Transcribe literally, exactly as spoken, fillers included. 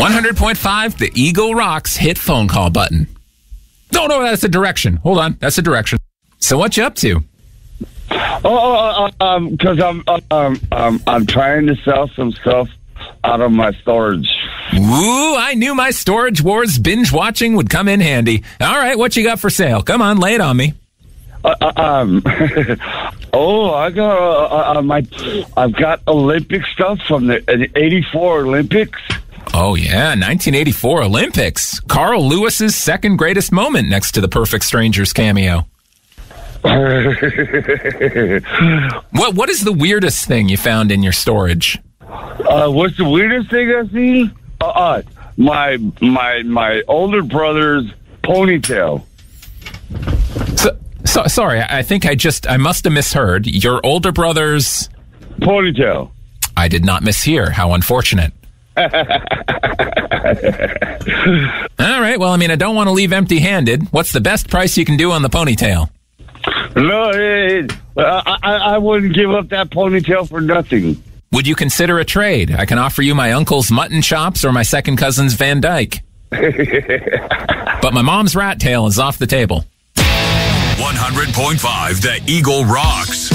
one hundred point five, the Eagle Rocks hit phone call button. No, no, that's a direction. Hold on, that's a direction. So what you up to? Oh, uh, um, because I'm, um, um, I'm trying to sell some stuff out of my storage. Ooh, I knew my Storage Wars binge watching would come in handy. All right, what you got for sale? Come on, lay it on me. Uh, uh, um, oh, I got uh, uh, my, I've got Olympic stuff from the eighty-four Olympics. Oh yeah, nineteen eighty-four Olympics. Carl Lewis's second greatest moment next to the Perfect Strangers cameo. What What is the weirdest thing you found in your storage? Uh, what's the weirdest thing I've seen? Uh, uh, my my my older brother's ponytail. So, so sorry, I think I just I must have misheard. Your older brother's ponytail. I did not mishear. How unfortunate. All right. Well, I mean, I don't want to leave empty-handed. What's the best price you can do on the ponytail? No, it, I, I I wouldn't give up that ponytail for nothing. Would you consider a trade? I can offer you my uncle's mutton chops or my second cousin's Van Dyke. But my mom's rat tail is off the table. one hundred point five, the Eagle Rocks.